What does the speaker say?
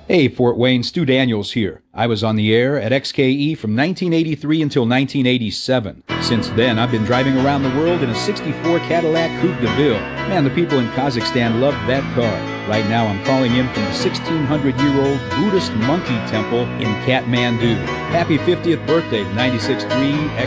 Hey, Fort Wayne, Stu Daniels here. I was on the air at XKE from 1983 until 1987. Since then, I've been driving around the world in a 64 Cadillac Coupe de Ville. Man, the people in Kazakhstan love that car. Right now, I'm calling in from the 1600-year-old Buddhist monkey temple in Kathmandu. Happy 50th birthday to 96.3